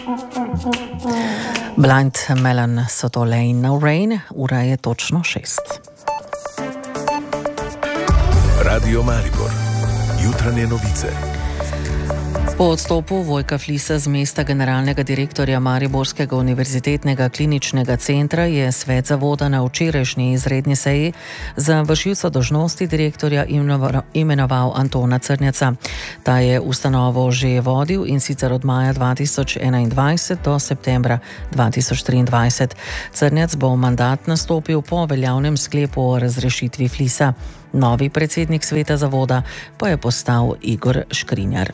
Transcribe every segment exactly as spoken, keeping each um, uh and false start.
Blind Melon so tole in No Rain, ura je točno šest. Radio Maribor, jutranje novice. Po odstopu Vojka Flisa z mesta generalnega direktorja Mariborskega univerzitetnega kliničnega centra je svet zavoda na včerajšnji izredni seji za vršilca dolžnosti direktorja imenoval Antona Crnjaca. Ta je ustanovo že vodil in sicer od maja dva tisoč enaindvajset do septembra dva tisoč triindvajset. Crnjac bo mandat nastopil po veljavnem sklepu o razrešitvi Flisa. Novi predsednik sveta zavoda pa je postal Igor Škrinjar.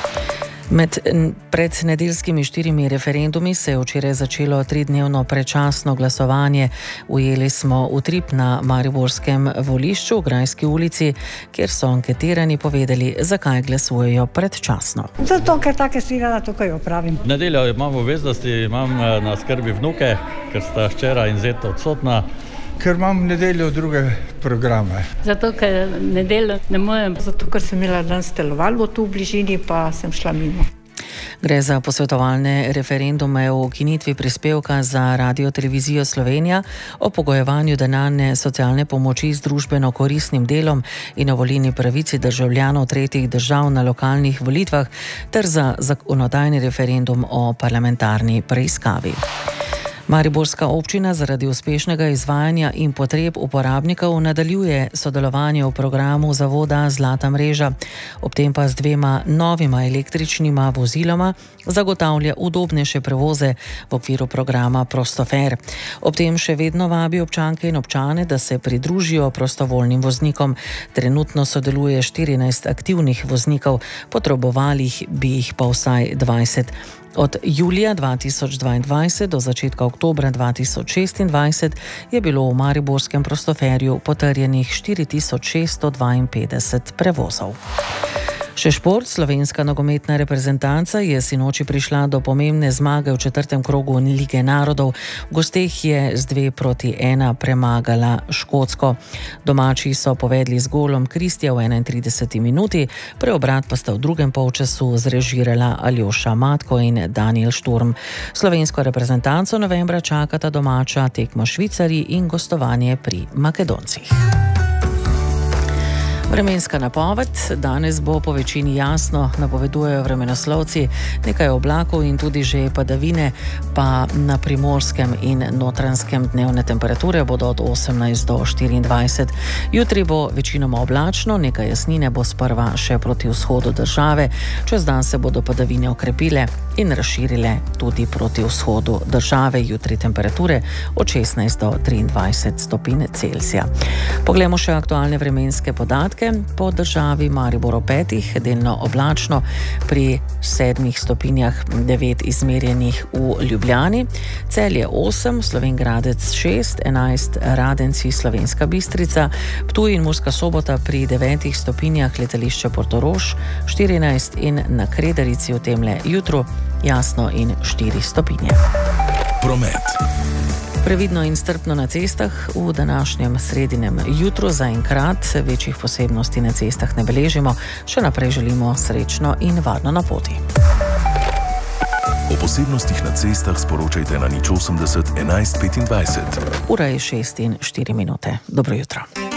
Med prednedeljskimi štirimi referendumi se je včeraj začelo tridnevno predčasno glasovanje. Ujeli smo utrip na mariborskem volišču v Grajski ulici, kjer so anketirani povedali, zakaj glasujejo predčasno. Zato, ker take stvari rada tukaj opravim. V nedeljo imam v obveznosti, imam na skrbi vnuke, ker sta hčera in zet odsotna. Ker imam v nedeljo druge programe. Zato, ker nedeljo ne morem. Zato, ker sem imela danes telovadbo tu v bližini, pa sem šla mimo. Gre za posvetovalne referendume o ukinitvi prispevka za Radio-televizijo Slovenija, o pogojevanju denarne socialne pomoči z družbeno koristnim delom in o volilni pravici državljanov tretjih držav na lokalnih volitvah ter za zakonodajni referendum o parlamentarni preiskavi. Mariborska občina zaradi uspešnega izvajanja in potreb uporabnikov nadaljuje sodelovanje v programu zavoda Zlata mreža. Ob tem pa z dvema novima električnima voziloma zagotavlja udobnejše prevoze v okviru programa Prostofer. Ob tem še vedno vabi občanke in občane, da se pridružijo prostovoljnim voznikom. Trenutno sodeluje štirinajst aktivnih voznikov, potrebovali bi jih pa vsaj dvajset. Od julija dva tisoč dvaindvajset do začetka oktobra dva tisoč šestindvajset je bilo v mariborskem Prostoferju potrjenih štiri tisoč šeststo dvainpetdeset prevozov. Še šport. Slovenska nogometna reprezentanca je sinoči prišla do pomembne zmage v četrtem krogu Lige narodov. V gosteh je z dve proti ena premagala Škotsko. Domači so povedli z golom Kristja v enaintrideseti minuti, preobrat pa sta v drugem polčasu zrežirala Aljoša Matko in Daniel Šturm. Slovensko reprezentanco novembra čakata domača tekma Švicarji in gostovanje pri Makedoncih. Vremenska napoved. Danes bo po večini jasno, napovedujejo vremenoslovci, nekaj oblakov in tudi že padavine, pa na primorskem in notranjskem dnevne temperature bodo od osemnajst do štiriindvajset. Jutri bo večinoma oblačno, nekaj jasnine bo sprva še proti vzhodu države, čez dan se bodo padavine okrepile in razširile tudi proti vzhodu države. Jutri temperature od šestnajst do triindvajset stopinj Celzija. Poglejmo še aktualne vremenske podatke. Po državi Maribor ob petih, delno oblačno, pri sedmih stopinjah devet izmerjenih v Ljubljani, Celje osem, Slovenj Gradec šest, enajst Radenci, Slovenska Bistrica, Ptuj in Murska Sobota pri devetih stopinjah, letališče Portorož štirinajst in na Kredarici v temle jutru jasno in štiri stopinje. Promet. Previdno in strpno na cestah v današnjem sredinem jutru. Zaenkrat večjih posebnosti na cestah ne beležimo. Še naprej želimo srečno in varno na poti. O posebnostih na cestah sporočajte na nič osemdeset enajst petindvajset. Ura je šest in štiri minute. Dobro jutro.